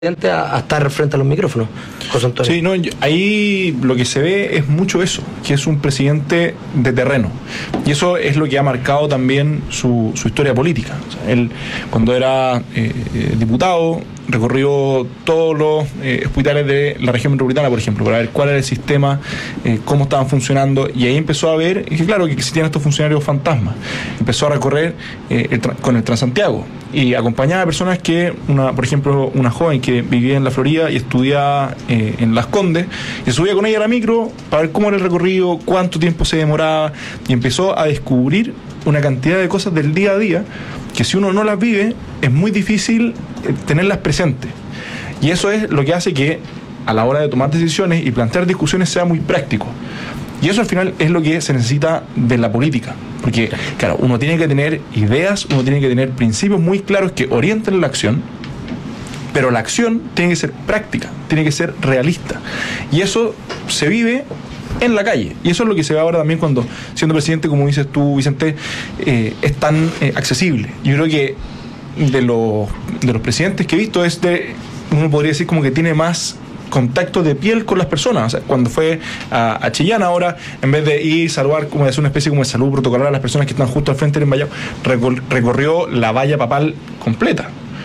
a estar frente a los micrófonos, José Antonio. Sí, no, ahí lo que se ve es mucho eso, que es un presidente de terreno. Y eso es lo que ha marcado también su historia política. O sea, él, cuando era diputado, recorrió todos los hospitales de la región metropolitana, por ejemplo, para ver cuál era el sistema, cómo estaban funcionando, y ahí empezó a ver que claro, que existían estos funcionarios fantasmas. Empezó a recorrer con el Transantiago y acompañaba a personas que, por ejemplo, una joven que vivía en la Florida y estudiaba en Las Condes, y subía con ella a la micro para ver cómo era el recorrido, cuánto tiempo se demoraba, y empezó a descubrir una cantidad de cosas del día a día que si uno no las vive es muy difícil tenerlas presentes, y eso es lo que hace que a la hora de tomar decisiones y plantear discusiones sea muy práctico. Y eso al final es lo que se necesita de la política, porque claro, uno tiene que tener ideas, uno tiene que tener principios muy claros que orienten la acción, pero la acción tiene que ser práctica, tiene que ser realista, y eso se vive en la calle, y eso es lo que se ve ahora también cuando, siendo presidente, como dices tú, Vicente, es tan accesible. Yo creo que de los presidentes que he visto, uno podría decir como que tiene más contacto de piel con las personas. O sea, cuando fue a Chillán ahora, en vez de ir saludar, como de hacer una especie como de salud protocolar a las personas que están justo al frente del envallado, recorrió la valla papal completa.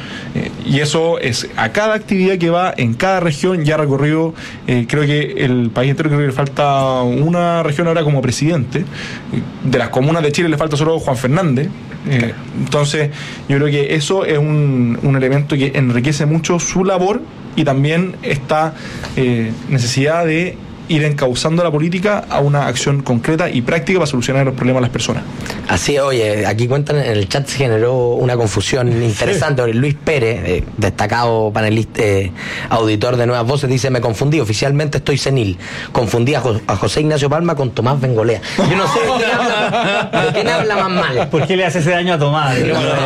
Y eso es a cada actividad que va en cada región. Ya recorrió, creo que el país entero, creo que le falta una región ahora como presidente. De las comunas de Chile le falta solo Juan Fernández. Entonces yo creo que eso es un elemento que enriquece mucho su labor, y también esta necesidad de ir encauzando la política a una acción concreta y práctica para solucionar los problemas de las personas. Así es, oye, aquí cuentan, en el chat se generó una confusión interesante. Sí. Luis Pérez, destacado panelista, auditor de Nuevas Voces, dice: me confundí, oficialmente estoy senil. Confundí a José Ignacio Palma con Tomás Bengolea. Yo no sé de quién habla más mal. ¿Por qué le hace ese daño a Tomás?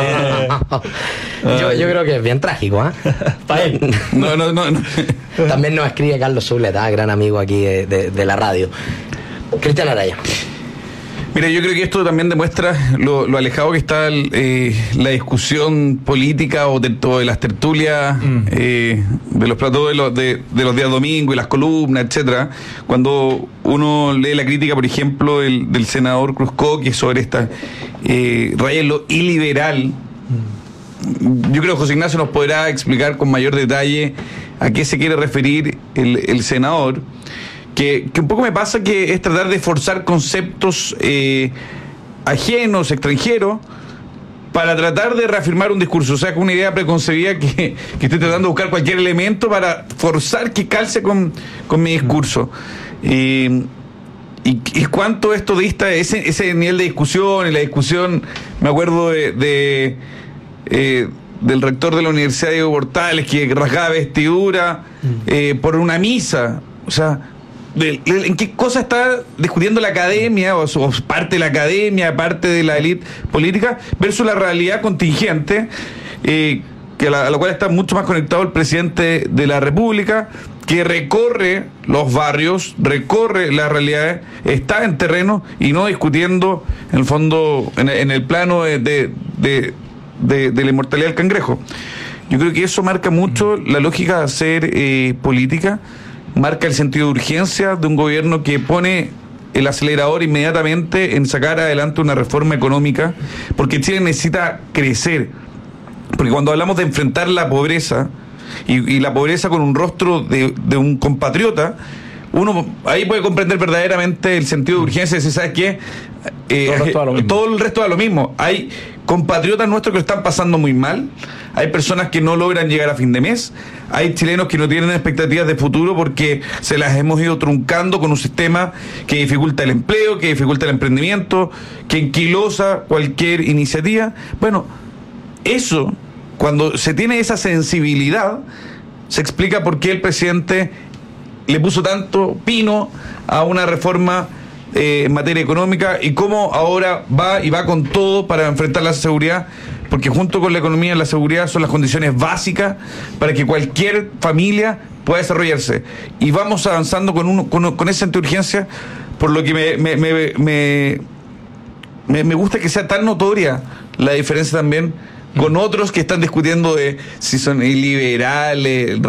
Yo creo que es bien trágico, ¿eh? Para él. No. También nos escribe Carlos Zuleta, gran amigo aquí de la radio. Cristian Araya. Mira, yo creo que esto también demuestra lo alejado que está la discusión política o de las tertulias, de los platos de los días domingos y las columnas, etcétera. Cuando uno lee la crítica, por ejemplo, del senador Cruzco, que es sobre esta raya en lo iliberal, yo creo que José Ignacio nos podrá explicar con mayor detalle a qué se quiere referir el senador. Que un poco me pasa que es tratar de forzar conceptos ajenos, extranjeros, para tratar de reafirmar un discurso. O sea, con una idea preconcebida que estoy tratando de buscar cualquier elemento para forzar que calce con mi discurso. Y cuánto esto dista ese nivel de discusión, y la discusión, me acuerdo del rector de la Universidad Diego Portales, que rasgaba vestidura por una misa. O sea, ¿en qué cosa está discutiendo la academia, o parte de la academia, parte de la élite política, versus la realidad contingente, a la cual está mucho más conectado el presidente de la República, que recorre los barrios, recorre las realidades, está en terreno y no discutiendo, en el fondo, en el plano de la inmortalidad del cangrejo? Yo creo que eso marca mucho la lógica de hacer política, marca el sentido de urgencia de un gobierno que pone el acelerador inmediatamente en sacar adelante una reforma económica, porque Chile necesita crecer. Porque cuando hablamos de enfrentar la pobreza, y la pobreza con un rostro de un compatriota, uno ahí puede comprender verdaderamente el sentido de urgencia. Si sabes que todo el resto da lo mismo. Hay compatriotas nuestros que lo están pasando muy mal, hay personas que no logran llegar a fin de mes, hay chilenos que no tienen expectativas de futuro porque se las hemos ido truncando con un sistema que dificulta el empleo, que dificulta el emprendimiento, que enquilosa cualquier iniciativa. Bueno, eso, cuando se tiene esa sensibilidad, se explica por qué el presidente le puso tanto pino a una reforma en materia económica, y cómo ahora va con todo para enfrentar la seguridad, porque junto con la economía, la seguridad son las condiciones básicas para que cualquier familia pueda desarrollarse. Y vamos avanzando con esa urgencia, por lo que me gusta que sea tan notoria la diferencia también con otros que están discutiendo de si son liberales,